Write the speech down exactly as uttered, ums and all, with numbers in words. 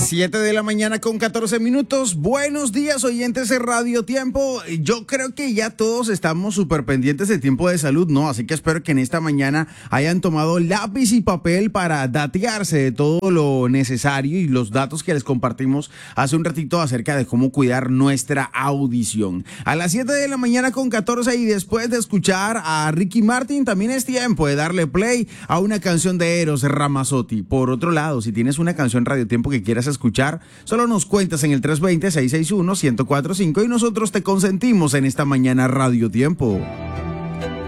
siete de la mañana con catorce minutos. Buenos días, oyentes de Radio Tiempo. Yo creo que ya todos estamos súper pendientes de Tiempo de Salud, ¿no? Así que espero que en esta mañana hayan tomado lápiz y papel para datearse de todo lo necesario y los datos que les compartimos hace un ratito acerca de cómo cuidar nuestra audición. A las siete de la mañana con catorce y después de escuchar a Ricky Martin, también es tiempo de darle play a una canción de Eros Ramazzotti. Por otro lado, si tienes una canción Radio Tiempo que quieras escuchar, solo nos cuentas en el tres dos cero, seis seis uno, uno cero cuatro cinco y nosotros te consentimos en esta mañana Radio Tiempo.